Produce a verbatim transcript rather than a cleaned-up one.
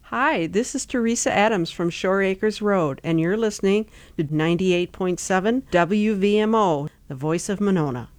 Hi, this is Teresa Adams from Shore Acres Road, and you're listening to ninety-eight point seven W V M O, the voice of Monona.